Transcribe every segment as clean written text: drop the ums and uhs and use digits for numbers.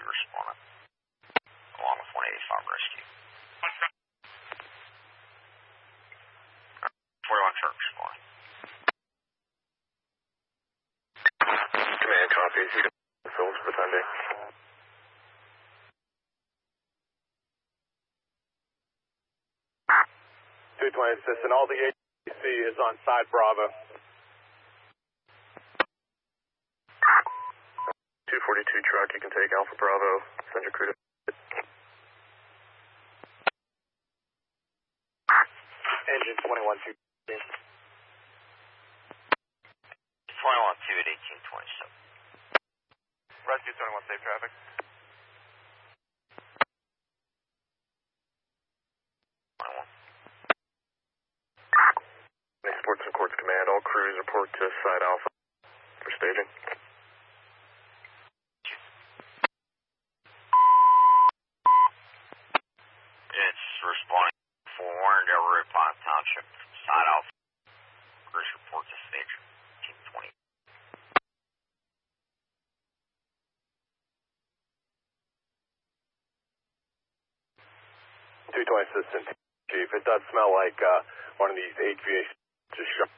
responding, along with 185 rescue. 41 truck responding. Command copies. You can fill for the time being. 220 assistant, all the ATC is on side Bravo. 242 truck, you can take Alpha Bravo, send your crew to... Engine 21-2. 21-2 at 1827. Rescue 21, safe traffic. Sports and Courts Command, all crews report to side Alpha for staging. It's responding for Warren Delaware Pine Township, side Alpha. Crews report to stage 1820. 220 assistant, Chief. It does smell like one of these HVAC just shut.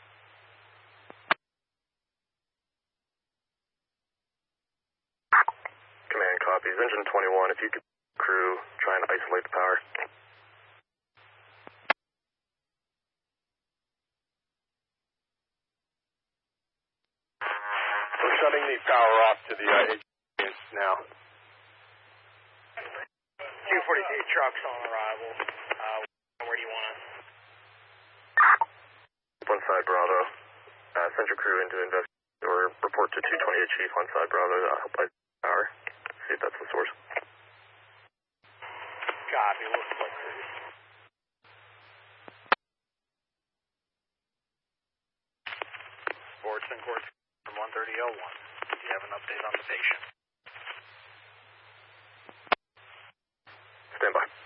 Command copies. Engine 21, if you could crew, try and isolate the power. We're shutting the power off to the HVAC now. 242 trucks on arrival. Where do you want us? One side Bravo. Send your crew into investigate or report to 228 Chief on side Bravo to help isolate the power. See if that's the source. Copy. We'll split crews. Sports and Courts from 13001. Do you have an update on the patient? Stand by.